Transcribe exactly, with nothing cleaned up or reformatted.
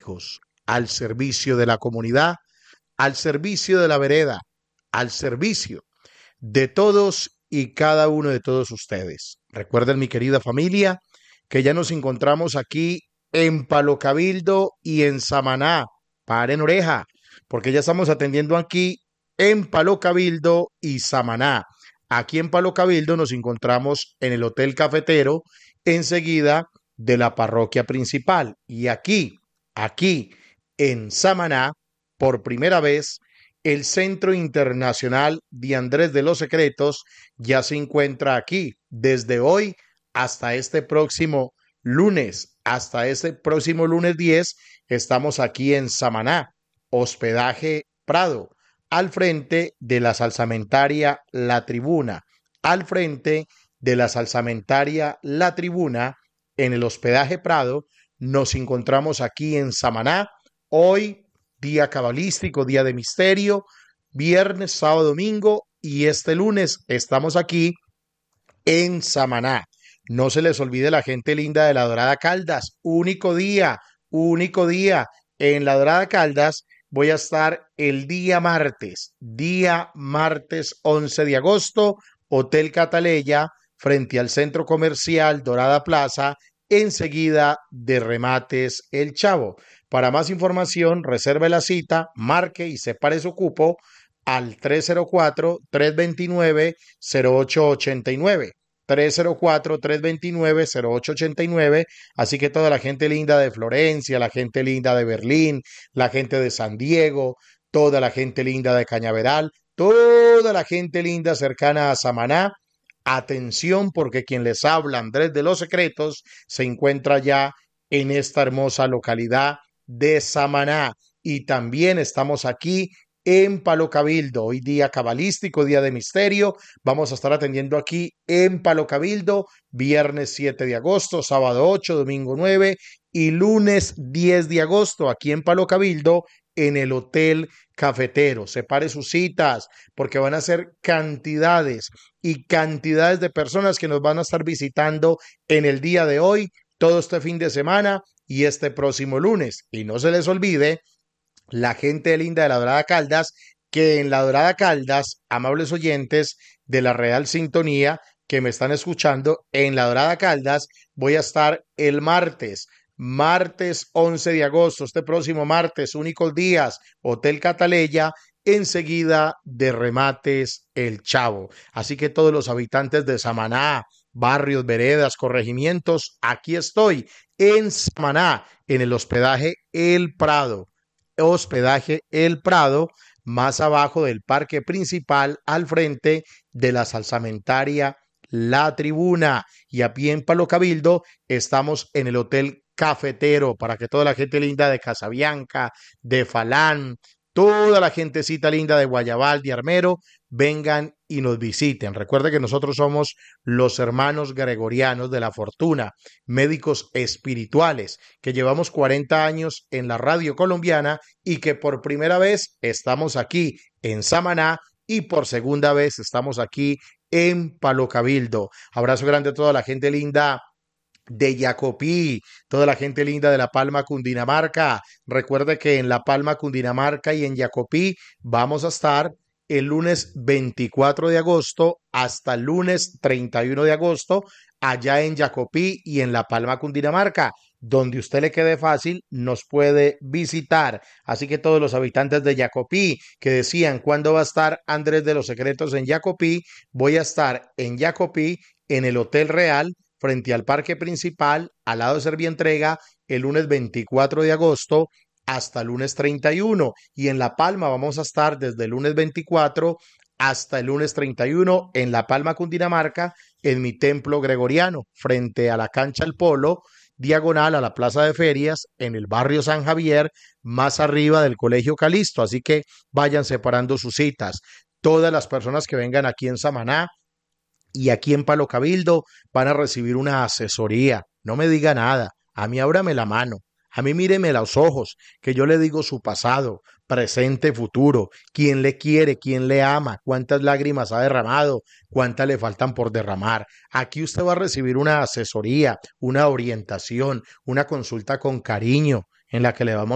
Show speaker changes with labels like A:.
A: médicos al servicio de la comunidad, al servicio de la vereda, al servicio de todos y cada uno de todos ustedes. Recuerden, mi querida familia, que ya nos encontramos aquí en Palo Cabildo y en Samaná. Paren oreja, porque ya estamos atendiendo aquí en Palo Cabildo y Samaná. Aquí en Palo Cabildo nos encontramos en el Hotel Cafetero, enseguida de la parroquia principal. Y aquí, aquí en Samaná, por primera vez, el Centro Internacional de Andrés de los Secretos ya se encuentra aquí desde hoy hasta este próximo lunes. Hasta este próximo lunes diez estamos aquí en Samaná, hospedaje Prado, al frente de la salsamentaria La Tribuna, al frente de la salsamentaria La Tribuna, en el hospedaje Prado. Nos encontramos aquí en Samaná, hoy día cabalístico, día de misterio, viernes, sábado, domingo, y este lunes estamos aquí en Samaná. No se les olvide la gente linda de La Dorada Caldas, único día, único día en La Dorada Caldas. Voy a estar el día martes, día martes once de agosto, Hotel Cataleya, frente al Centro Comercial Dorada Plaza, enseguida de Remates El Chavo. Para más información, reserve la cita, marque y separe su cupo al tres cero cuatro, tres dos nueve, cero ocho ocho nueve. tres cero cuatro, tres dos nueve, cero ocho ocho nueve. Así que toda la gente linda de Florencia, la gente linda de Berlín, la gente de San Diego, toda la gente linda de Cañaveral, toda la gente linda cercana a Samaná, atención, porque quien les habla, Andrés de los Secretos, se encuentra ya en esta hermosa localidad de Samaná. Y también estamos aquí en Palo Cabildo, hoy día cabalístico, día de misterio. Vamos a estar atendiendo aquí en Palo Cabildo, viernes siete de agosto, sábado ocho, domingo nueve y lunes diez de agosto, aquí en Palo Cabildo, en el Hotel Cafetero. Separe sus citas, porque van a ser cantidades y cantidades de personas que nos van a estar visitando en el día de hoy, todo este fin de semana y este próximo lunes. Y no se les olvide, la gente linda de La Dorada Caldas, que en La Dorada Caldas, amables oyentes de la Real Sintonía que me están escuchando, en La Dorada Caldas voy a estar el martes, martes once de agosto, este próximo martes, únicos días, Hotel Cataleya, enseguida de Remates El Chavo. Así que todos los habitantes de Samaná, barrios, veredas, corregimientos, aquí estoy en Samaná, en el hospedaje El Prado. Hospedaje El Prado, más abajo del parque principal, al frente de la salsamentaria La Tribuna. Y a pie en Palo Cabildo estamos en el Hotel Cafetero, para que toda la gente linda de Casabianca, de Falán, toda la gentecita linda de Guayabal, de Armero, vengan y nos visiten. Recuerde que nosotros somos los hermanos gregorianos de la fortuna, médicos espirituales, que llevamos cuarenta años en la radio colombiana y que por primera vez estamos aquí en Samaná y por segunda vez estamos aquí en Palo Cabildo. Abrazo grande a toda la gente linda de Jacopí, toda la gente linda de La Palma, Cundinamarca. Recuerde que en La Palma, Cundinamarca y en Jacopí vamos a estar el lunes veinticuatro de agosto hasta el lunes treinta y uno de agosto, allá en Jacopí y en La Palma, Cundinamarca. Donde usted le quede fácil, nos puede visitar. Así que todos los habitantes de Jacopí que decían cuándo va a estar Andrés de los Secretos en Jacopí, voy a estar en Jacopí, en el Hotel Real, frente al parque principal, al lado de Servientrega, el lunes veinticuatro de agosto hasta el lunes treinta y uno. Y en La Palma vamos a estar desde el lunes veinticuatro hasta el lunes treinta y uno en La Palma, Cundinamarca, en mi templo gregoriano, frente a la cancha El Polo, diagonal a la Plaza de Ferias, en el barrio San Javier, más arriba del Colegio Calisto. Así que vayan separando sus citas. Todas las personas que vengan aquí en Samaná y aquí en Palo Cabildo van a recibir una asesoría. No me diga nada, a mí ábrame la mano, a mí míreme los ojos, que yo le digo su pasado, presente, futuro, quién le quiere, quién le ama, cuántas lágrimas ha derramado, cuántas le faltan por derramar. Aquí usted va a recibir una asesoría, una orientación, una consulta con cariño, en la que le vamos